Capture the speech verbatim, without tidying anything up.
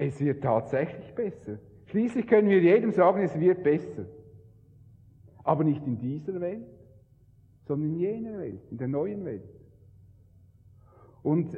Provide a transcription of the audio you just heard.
Es wird tatsächlich besser. Schließlich können wir jedem sagen, es wird besser. Aber nicht in dieser Welt, sondern in jener Welt, in der neuen Welt. Und